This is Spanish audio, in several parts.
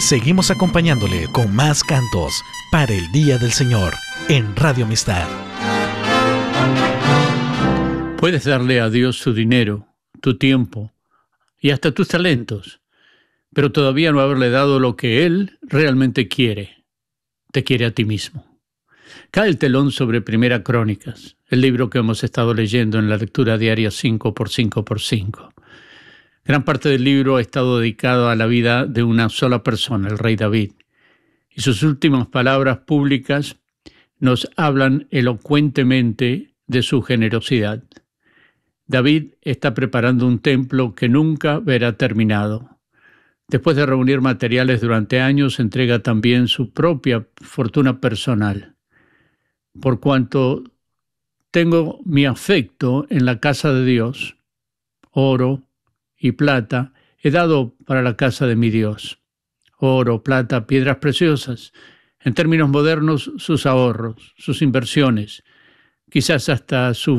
Seguimos acompañándole con más cantos para el Día del Señor en Radio Amistad. Puedes darle a Dios tu dinero, tu tiempo y hasta tus talentos, pero todavía no haberle dado lo que Él realmente quiere. Te quiere a ti mismo. Cae el telón sobre Primera Crónicas, el libro que hemos estado leyendo en la lectura diaria 5x5x5. Gran parte del libro ha estado dedicado a la vida de una sola persona, el rey David, y sus últimas palabras públicas nos hablan elocuentemente de su generosidad. David está preparando un templo que nunca verá terminado. Después de reunir materiales durante años, entrega también su propia fortuna personal. Por cuanto tengo mi afecto en la casa de Dios, oro y plata he dado para la casa de mi Dios. Oro, plata, piedras preciosas, en términos modernos, sus ahorros, sus inversiones, quizás hasta su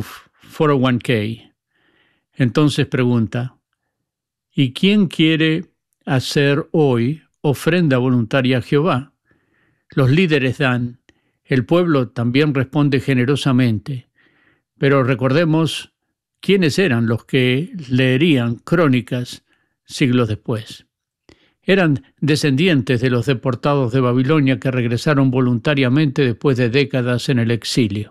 401k. Entonces pregunta, ¿y quién quiere hacer hoy ofrenda voluntaria a Jehová? Los líderes dan, el pueblo también responde generosamente, pero recordemos quiénes eran los que leerían Crónicas siglos después. Eran descendientes de los deportados de Babilonia que regresaron voluntariamente después de décadas en el exilio.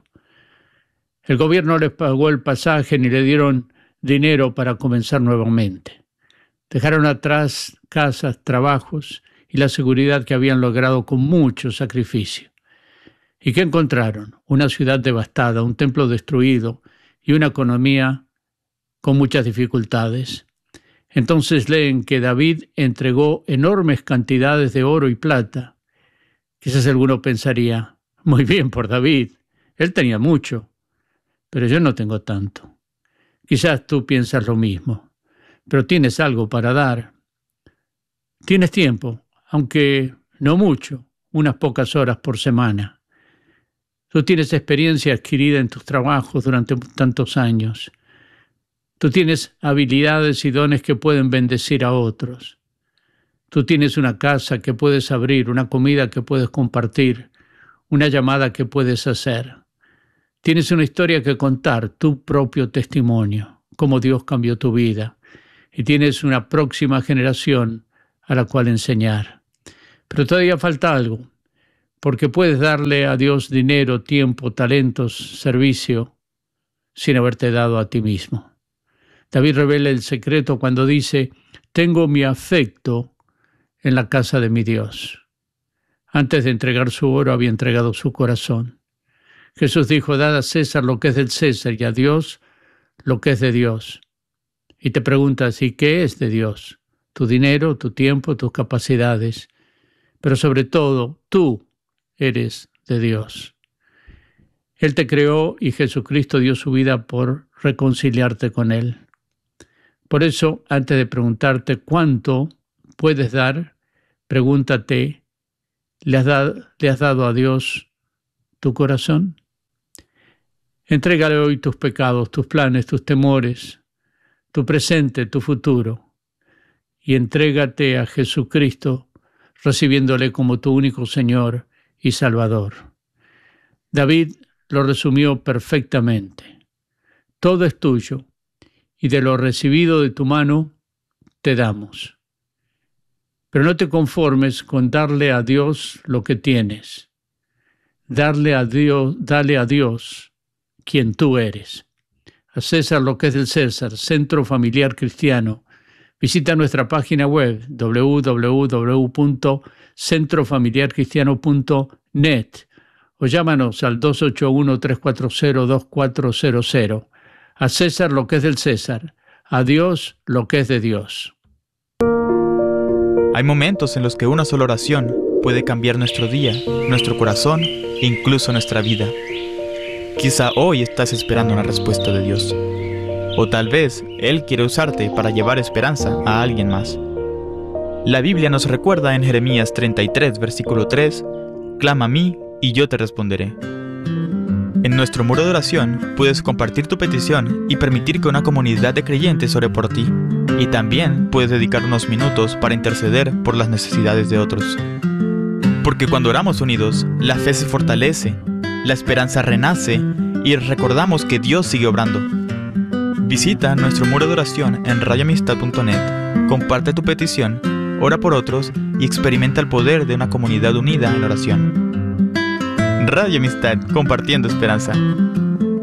El gobierno les pagó el pasaje ni le dieron dinero para comenzar nuevamente. Dejaron atrás casas, trabajos y la seguridad que habían logrado con mucho sacrificio. ¿Y qué encontraron? Una ciudad devastada, un templo destruido y una economía con muchas dificultades. Entonces leen que David entregó enormes cantidades de oro y plata. Quizás alguno pensaría, muy bien por David, él tenía mucho, pero yo no tengo tanto. Quizás tú piensas lo mismo, pero tienes algo para dar. Tienes tiempo, aunque no mucho, unas pocas horas por semana. Tú tienes experiencia adquirida en tus trabajos durante tantos años. Tú tienes habilidades y dones que pueden bendecir a otros. Tú tienes una casa que puedes abrir, una comida que puedes compartir, una llamada que puedes hacer. Tienes una historia que contar, tu propio testimonio, cómo Dios cambió tu vida. Y tienes una próxima generación a la cual enseñar. Pero todavía falta algo, porque puedes darle a Dios dinero, tiempo, talentos, servicio, sin haberte dado a ti mismo. David revela el secreto cuando dice, tengo mi afecto en la casa de mi Dios. Antes de entregar su oro, había entregado su corazón. Jesús dijo, dad a César lo que es del César y a Dios lo que es de Dios. Y te preguntas, ¿y qué es de Dios? Tu dinero, tu tiempo, tus capacidades. Pero sobre todo, tú eres de Dios. Él te creó y Jesucristo dio su vida por reconciliarte con Él. Por eso, antes de preguntarte cuánto puedes dar, pregúntate, ¿le has dado a Dios tu corazón? Entrégale hoy tus pecados, tus planes, tus temores, tu presente, tu futuro, y entrégate a Jesucristo, recibiéndole como tu único Señor y Salvador. David lo resumió perfectamente. Todo es tuyo, y de lo recibido de tu mano te damos. Pero no te conformes con darle a Dios lo que tienes. Dale a Dios quien tú eres. A César lo que es del César, Centro Familiar Cristiano. Visita nuestra página web www.centrofamiliarcristiano.net o llámanos al 281-340-2400. A César lo que es del César, a Dios lo que es de Dios. Hay momentos en los que una sola oración puede cambiar nuestro día, nuestro corazón e incluso nuestra vida. Quizá hoy estás esperando una respuesta de Dios. O tal vez Él quiere usarte para llevar esperanza a alguien más. La Biblia nos recuerda en Jeremías 33, versículo 3, «Clama a mí y yo te responderé». En nuestro muro de oración puedes compartir tu petición y permitir que una comunidad de creyentes ore por ti. Y también puedes dedicar unos minutos para interceder por las necesidades de otros. Porque cuando oramos unidos, la fe se fortalece, la esperanza renace y recordamos que Dios sigue obrando. Visita nuestro muro de oración en radioamistad.net, comparte tu petición, ora por otros y experimenta el poder de una comunidad unida en oración. Radio Amistad, compartiendo esperanza.